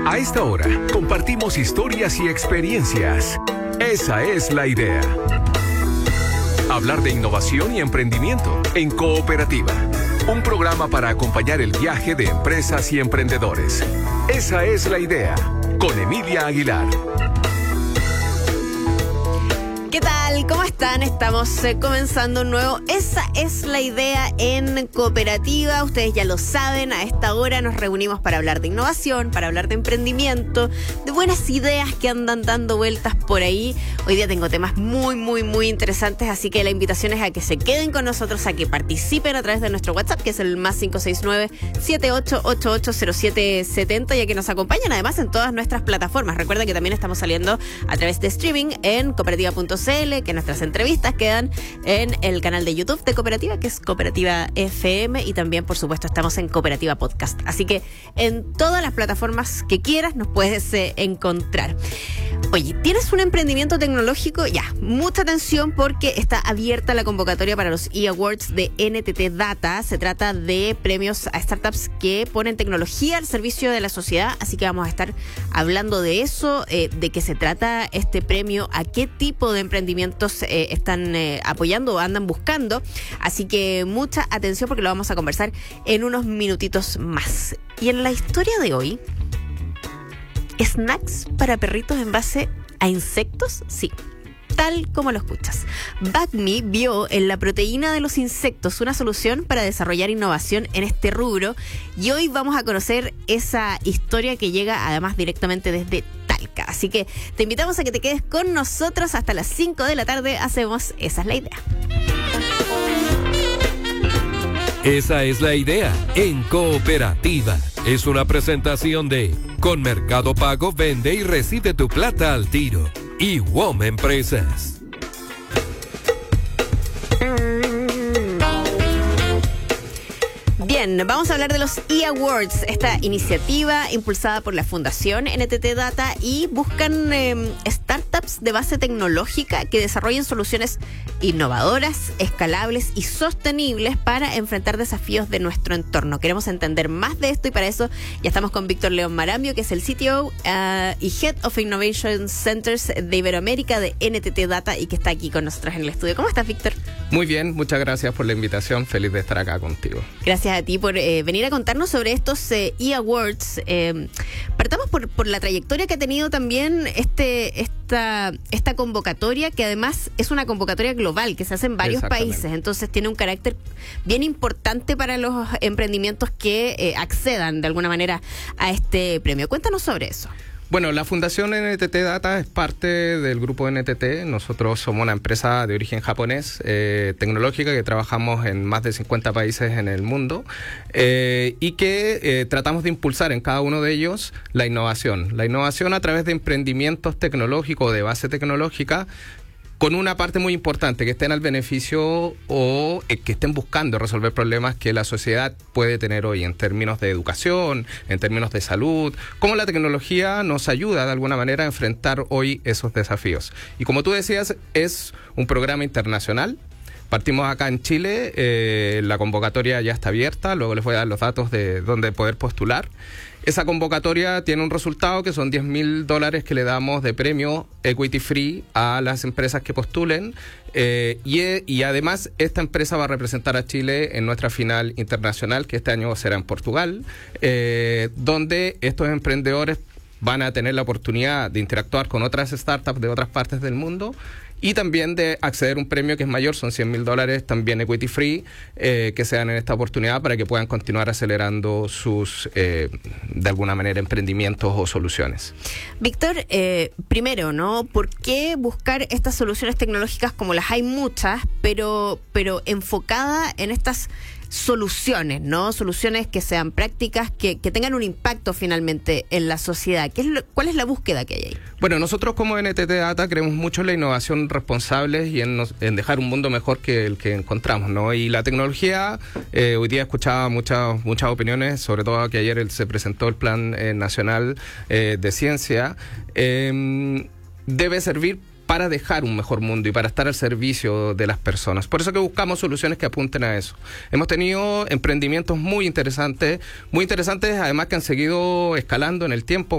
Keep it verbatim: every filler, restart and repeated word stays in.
A esta hora, compartimos historias y experiencias. Esa es la idea. Hablar de innovación y emprendimiento en Cooperativa. Un programa para acompañar el viaje de empresas y emprendedores. Esa es la idea. Con Emilia Aguilar. ¿Qué tal? ¿Cómo están? Estamos eh, comenzando un nuevo Esa es la idea en Cooperativa. Ustedes ya lo saben, a esta hora nos reunimos para hablar de innovación, para hablar de emprendimiento, de buenas ideas que andan dando vueltas por ahí. Hoy día tengo temas muy, muy, muy interesantes, así que la invitación es a que se queden con nosotros, a que participen a través de nuestro WhatsApp, que es el más cinco seis nueve, siete ocho ocho ocho, cero siete siete cero, y a que nos acompañen además en todas nuestras plataformas. Recuerden que también estamos saliendo a través de streaming en cooperativa punto c l, que nuestras entrevistas quedan en el canal de YouTube de Cooperativa, que es Cooperativa F M, y también, por supuesto, estamos en Cooperativa Podcast. Así que en todas las plataformas que quieras nos puedes eh, encontrar. Oye, ¿tienes un emprendimiento tecnológico? Ya, mucha atención porque está abierta la convocatoria para los eAwards de N T T Data. Se trata de premios a startups que ponen tecnología al servicio de la sociedad, así que vamos a estar hablando de eso, eh, de qué se trata este premio, a qué tipo de emprendimientos eh, están eh, apoyando o andan buscando. Así que mucha atención porque lo vamos a conversar en unos minutitos más. Y en la historia de hoy, snacks para perritos en base a insectos, sí, tal como lo escuchas. Bacme vio en la proteína de los insectos una solución para desarrollar innovación en este rubro, y hoy vamos a conocer esa historia que llega además directamente desde Talca. Así que te invitamos a que te quedes con nosotros hasta las cinco de la tarde. Hacemos Esa es la idea. Esa es la idea en Cooperativa. Es una presentación de Con Mercado Pago vende y recibe tu plata al tiro. Y W O M Empresas. Bien, vamos a hablar de los eAwards, esta iniciativa impulsada por la Fundación N T T Data, y buscan eh, startups de base tecnológica que desarrollen soluciones innovadoras, escalables y sostenibles para enfrentar desafíos de nuestro entorno. Queremos entender más de esto y para eso ya estamos con Víctor León Marambio, que es el C T O uh, y Head of Innovation Centers de Iberoamérica de N T T Data, y que está aquí con nosotros en el estudio. ¿Cómo estás, Víctor? Muy bien, muchas gracias por la invitación. Feliz de estar acá contigo. Gracias a ti por eh, venir a contarnos sobre estos eh, eAwards. Eh, partamos por, por la trayectoria que ha tenido también este esta, esta convocatoria, que además es una convocatoria global que se hace en varios países, entonces tiene un carácter bien importante para los emprendimientos que eh, accedan de alguna manera a este premio. Cuéntanos sobre eso. Bueno, la Fundación N T T Data es parte del grupo N T T. Nosotros somos una empresa de origen japonés, eh, tecnológica, que trabajamos en más de cincuenta países en el mundo, eh, y que eh, tratamos de impulsar en cada uno de ellos la innovación. La innovación a través de emprendimientos tecnológicos de base tecnológica, con una parte muy importante, que estén al beneficio o eh, que estén buscando resolver problemas que la sociedad puede tener hoy en términos de educación, en términos de salud, cómo la tecnología nos ayuda de alguna manera a enfrentar hoy esos desafíos. Y como tú decías, es un programa internacional. Partimos acá en Chile, eh, la convocatoria ya está abierta, luego les voy a dar los datos de dónde poder postular. Esa convocatoria tiene un resultado que son diez mil dólares que le damos de premio equity free a las empresas que postulen, eh, y, y además esta empresa va a representar a Chile en nuestra final internacional, que este año será en Portugal, eh, donde estos emprendedores van a tener la oportunidad de interactuar con otras startups de otras partes del mundo, y también de acceder a un premio que es mayor, son cien mil dólares, también equity free, eh, que se dan en esta oportunidad para que puedan continuar acelerando sus, eh, de alguna manera, emprendimientos o soluciones. Víctor, eh, primero, ¿no? ¿Por qué buscar estas soluciones tecnológicas, como las hay muchas, pero, pero enfocada en estas soluciones, ¿no? Soluciones que sean prácticas, que, que tengan un impacto finalmente en la sociedad. ¿Qué es lo, ¿Cuál es la búsqueda que hay ahí? Bueno, nosotros como N T T Data creemos mucho en la innovación responsable y en, nos, en dejar un mundo mejor que el que encontramos, ¿no? Y la tecnología, eh, hoy día escuchaba muchas muchas opiniones, sobre todo que ayer el, se presentó el Plan eh, Nacional eh, de Ciencia, eh, debe servir para dejar un mejor mundo y para estar al servicio de las personas. Por eso que buscamos soluciones que apunten a eso. Hemos tenido emprendimientos muy interesantes, muy interesantes además que han seguido escalando en el tiempo.